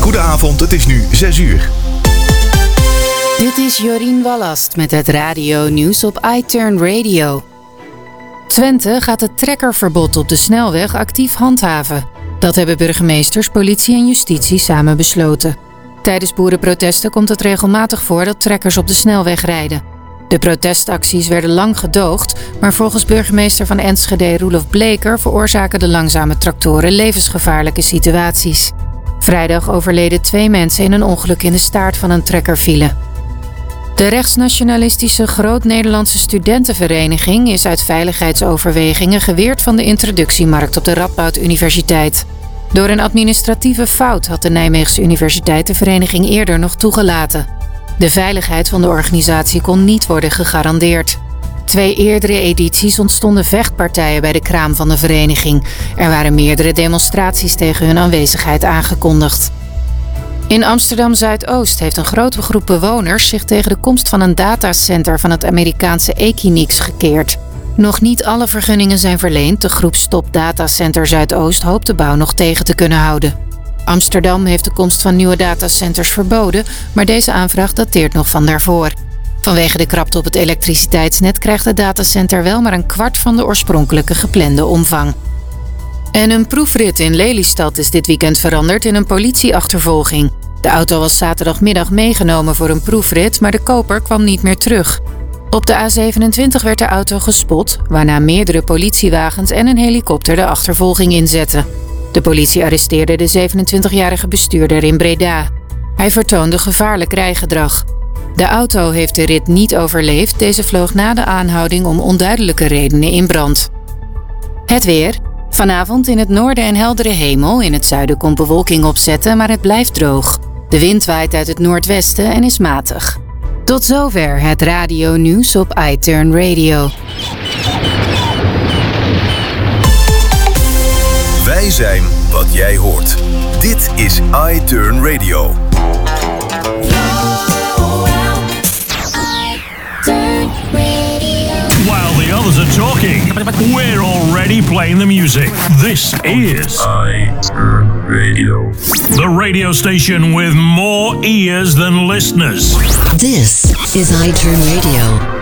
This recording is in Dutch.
Goedenavond, het is nu 6 uur. Dit is Jorien Wallast met het radio-nieuws op iTurn Radio. Twente gaat het trekkerverbod op de snelweg actief handhaven. Dat hebben burgemeesters, politie en justitie samen besloten. Tijdens boerenprotesten komt het regelmatig voor dat trekkers op de snelweg rijden. De protestacties werden lang gedoogd, maar volgens burgemeester van Enschede Roelof Bleker veroorzaken de langzame tractoren levensgevaarlijke situaties. Vrijdag overleden 2 mensen in een ongeluk in de staart van een trekkerfile. De rechtsnationalistische Groot-Nederlandse Studentenvereniging is uit veiligheidsoverwegingen geweerd van de introductiemarkt op de Radboud Universiteit. Door een administratieve fout had de Nijmeegse Universiteit de vereniging eerder nog toegelaten. De veiligheid van de organisatie kon niet worden gegarandeerd. 2 eerdere edities ontstonden vechtpartijen bij de kraam van de vereniging. Er waren meerdere demonstraties tegen hun aanwezigheid aangekondigd. In Amsterdam-Zuidoost heeft een grote groep bewoners zich tegen de komst van een datacenter van het Amerikaanse Equinix gekeerd. Nog niet alle vergunningen zijn verleend. De groep Stop Datacenter Zuidoost hoopt de bouw nog tegen te kunnen houden. Amsterdam heeft de komst van nieuwe datacenters verboden, maar deze aanvraag dateert nog van daarvoor. Vanwege de krapte op het elektriciteitsnet krijgt het datacenter wel maar een kwart van de oorspronkelijke geplande omvang. En een proefrit in Lelystad is dit weekend veranderd in een politieachtervolging. De auto was zaterdagmiddag meegenomen voor een proefrit, maar de koper kwam niet meer terug. Op de A27 werd de auto gespot, waarna meerdere politiewagens en een helikopter de achtervolging inzetten. De politie arresteerde de 27-jarige bestuurder in Breda. Hij vertoonde gevaarlijk rijgedrag. De auto heeft de rit niet overleefd. Deze vloog na de aanhouding om onduidelijke redenen in brand. Het weer. Vanavond in het noorden en heldere hemel. In het zuiden komt bewolking opzetten, maar het blijft droog. De wind waait uit het noordwesten en is matig. Tot zover het radio-nieuws op iTurn Radio. Wij zijn wat jij hoort. Dit is iTurn Radio. While the others are talking, we're already playing the music. This is iTurn Radio. The radio station with more ears than listeners. This is iTurn Radio.